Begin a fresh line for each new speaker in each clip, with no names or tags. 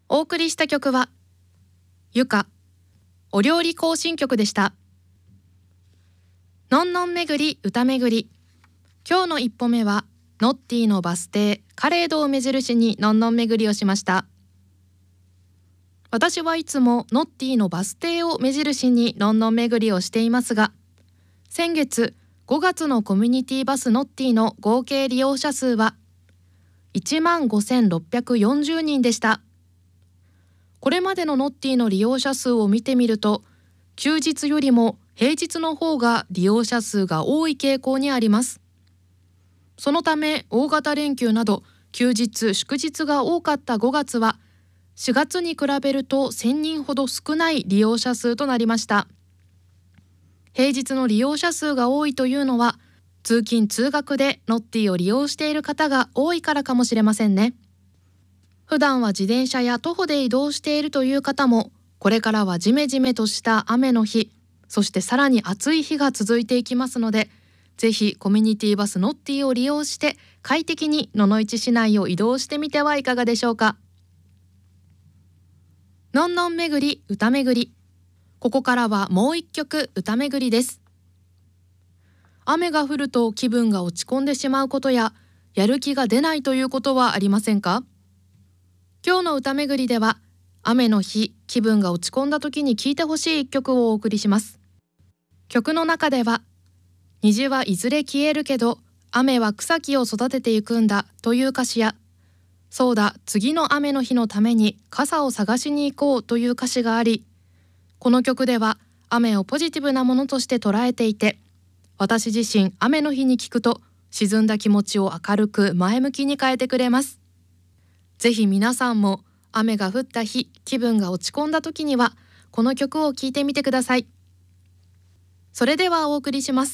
お送りした曲はゆかお料理行進曲でした。のんのんめぐり歌めぐり、今日の一歩目はノッティのバス停カレードを目印にのんのんめぐりをしました。私はいつもノッティのバス停を目印にのんのんめぐりをしていますが、先月5月のコミュニティバスノッティの合計利用者数は15,640人でした。これまでのノッティの利用者数を見てみると、休日よりも平日の方が利用者数が多い傾向にあります。そのため大型連休など休日祝日が多かった5月は4月に比べると1000人ほど少ない利用者数となりました。平日の利用者数が多いというのは、通勤通学でノッティを利用している方が多いからかもしれませんね。普段は自転車や徒歩で移動しているという方も、これからはジメジメとした雨の日、そしてさらに暑い日が続いていきますので、ぜひコミュニティバスノッティを利用して快適に野々市市内を移動してみてはいかがでしょうか。のんのんめぐり歌めぐり、ここからはもう一曲歌めぐりです。雨が降ると気分が落ち込んでしまうことや、やる気が出ないということはありませんか？今日の歌めぐりでは、雨の日、気分が落ち込んだ時に聴いてほしい一曲をお送りします。曲の中では、虹はいずれ消えるけど、雨は草木を育てていくんだという歌詞や、そうだ、次の雨の日のために傘を探しに行こうという歌詞があり、この曲では雨をポジティブなものとして捉えていて、私自身雨の日に聴くと沈んだ気持ちを明るく前向きに変えてくれます。ぜひ皆さんも雨が降った日、気分が落ち込んだ時にはこの曲を聴いてみてください。それではお送りします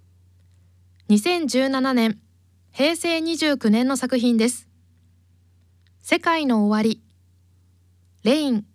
。2017年平成29年の作品です。世界の終わり、レイン。